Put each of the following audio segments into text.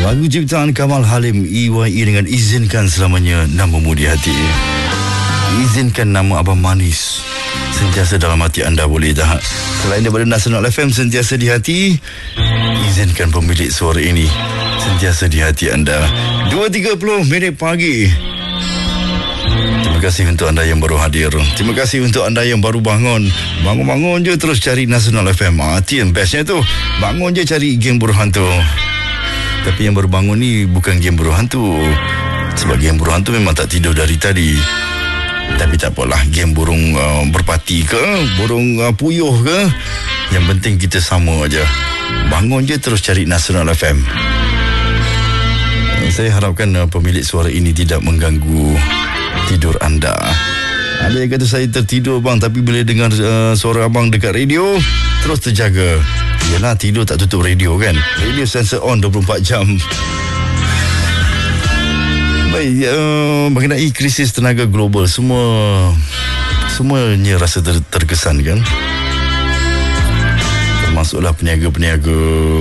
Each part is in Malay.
Lagu ciptaan Kamal Halim EYE dengan Izinkan Selamanya Nama Mudi Hati. Izinkan nama Abang Manis sentiasa dalam hati anda, boleh tak? Selain daripada Nasional FM sentiasa di hati, izinkan pemilik suara ini sentiasa di hati anda. 2.30 minit pagi. Terima kasih untuk anda yang baru hadir. Terima kasih untuk anda yang baru bangun. Bangun-bangun je terus cari Nasional FM. Itu yang bestnya tu. Bangun je cari Geng Burung Hantu. Tapi yang baru bangun ni bukan Geng Burung Hantu. Sebab Geng Burung Hantu memang tak tidur dari tadi. Tapi tak apalah, Geng burung berpati ke, burung puyuh ke, yang penting kita sama aja. Bangun je terus cari Nasional FM. Saya harapkan pemilik suara ini tidak mengganggu tidur anda. Ada yang kata saya tertidur bang, tapi bila dengar suara abang dekat radio terus terjaga. Yelah, tidur tak tutup radio kan. Radio sensor on 24 jam. Baik, mengenai krisis tenaga global, semuanya rasa terkesan kan. Termasuklah peniaga-peniaga.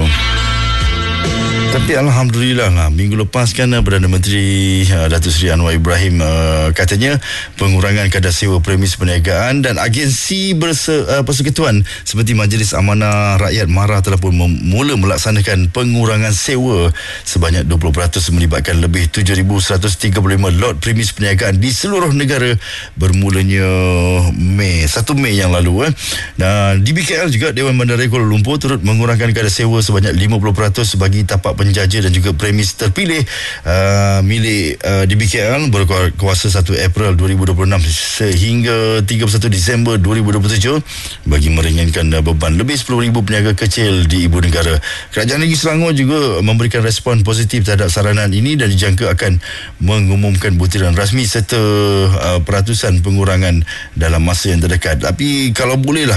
Tapi Alhamdulillah lah, minggu lepas kan Perdana Menteri Datuk Seri Anwar Ibrahim katanya pengurangan kadar sewa premis perniagaan dan agensi persekutuan seperti Majlis Amanah Rakyat MARA telah pun mula melaksanakan pengurangan sewa sebanyak 20% melibatkan lebih 7,135 lot premis perniagaan di seluruh negara bermulanya 1 Mei yang lalu. Dan di BKL juga Dewan Bandaraya Kuala Lumpur turut mengurangkan kadar sewa sebanyak 50% bagi tapak penjaja dan juga premis terpilih milik DBKL berkuasa 1 April 2026 sehingga 31 Disember 2027 bagi meringankan beban lebih 10,000 peniaga kecil di ibu negara. Kerajaan Negeri Selangor juga memberikan respon positif terhadap saranan ini dan dijangka akan mengumumkan butiran rasmi serta peratusan pengurangan dalam masa yang terdekat. Tapi kalau boleh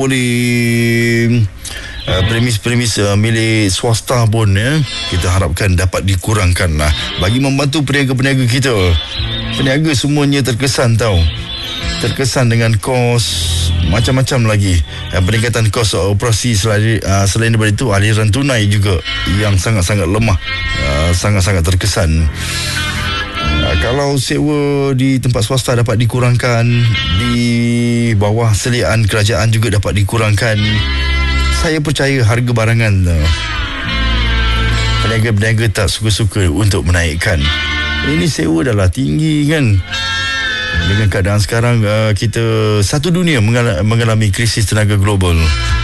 premis-premis milik swasta pun kita harapkan dapat dikurangkan lah bagi membantu peniaga-peniaga kita. Peniaga semuanya terkesan terkesan dengan kos macam-macam lagi. Peningkatan kos operasi selain daripada itu, aliran tunai juga yang sangat-sangat lemah, sangat-sangat terkesan. Kalau sewa di tempat swasta dapat dikurangkan, di bawah seliaan kerajaan juga dapat dikurangkan, saya percaya harga barangan peniaga-peniaga tak suka-suka untuk menaikkan. Ini sewa dah lah tinggi kan. Dengan keadaan sekarang kita satu dunia mengalami krisis tenaga global.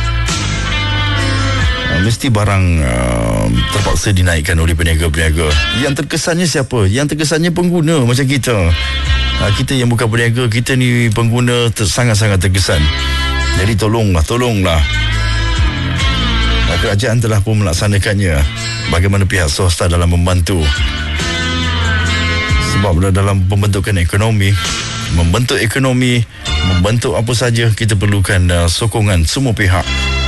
Mesti barang terpaksa dinaikkan oleh peniaga-peniaga. Yang terkesannya siapa? Yang terkesannya pengguna macam kita. Kita yang bukan peniaga, kita ni pengguna sangat-sangat terkesan. Jadi tolonglah. Kerajaan telah pun melaksanakannya. Bagaimana pihak swasta dalam membantu. Sebab dalam pembentukan ekonomi, membentuk apa saja, kita perlukan sokongan semua pihak.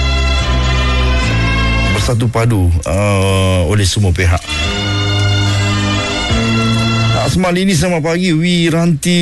Bersatu padu oleh semua pihak. Asmal ini selamat pagi Wiranti